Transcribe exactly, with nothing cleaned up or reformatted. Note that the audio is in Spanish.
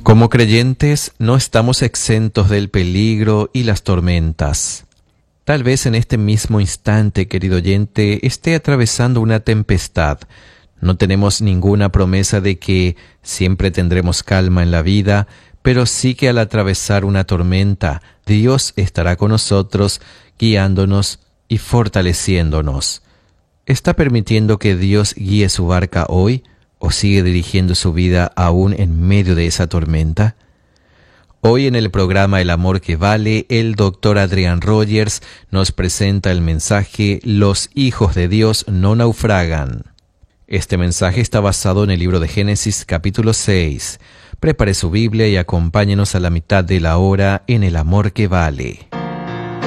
Como creyentes no estamos exentos del peligro y las tormentas. Tal vez en este mismo instante, querido oyente, esté atravesando una tempestad. No tenemos ninguna promesa de que siempre tendremos calma en la vida, pero sí que al atravesar una tormenta, Dios estará con nosotros, guiándonos y fortaleciéndonos. ¿Está permitiendo que Dios guíe su barca hoy o sigue dirigiendo su vida aún en medio de esa tormenta? Hoy en el programa El Amor que Vale, el doctor Adrián Rogers nos presenta el mensaje Los hijos de Dios no naufragan. Este mensaje está basado en el libro de Génesis capítulo seis. Prepare su Biblia y acompáñenos a la mitad de la hora en El Amor que Vale.